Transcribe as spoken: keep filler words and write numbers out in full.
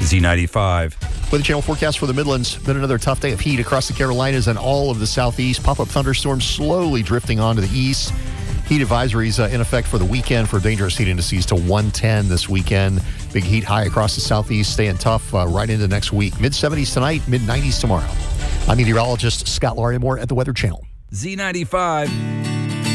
Z ninety-five. With the channel forecast for the Midlands, been another tough day of heat across the Carolinas and all of the southeast. Pop-up thunderstorms slowly drifting onto the east. Heat advisories uh, in effect for the weekend for dangerous heat indices to one ten this weekend. Big heat high across the southeast, staying tough uh, right into next week. mid seventies tonight, mid nineties tomorrow. I'm meteorologist Scott Larimore at the Weather Channel. Z ninety-five.